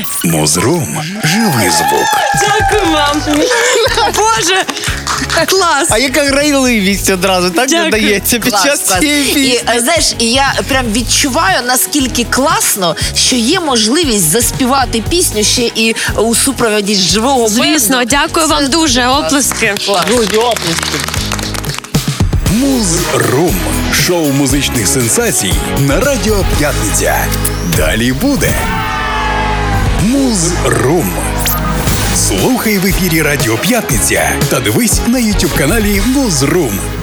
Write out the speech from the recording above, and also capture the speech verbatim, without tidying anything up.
Музрум. Живий звук. Дякую вам. Боже, клас. А яка грайливість одразу, так Дякую. додається під Клас, час клас. цієї І пісні. е, знаєш, і я прям відчуваю, наскільки класно, що є можливість заспівати пісню ще і у супроводі живого бенду. Звісно, дякую Це вам дуже. клас. Оплески. Клас. Друзі, оплески. Музрум. Шоу музичних сенсацій на Радіо П'ятниця. Далі буде. Музрум. Слухай в ефірі Радіо П'ятниця та дивись на ютуб каналі Музрум.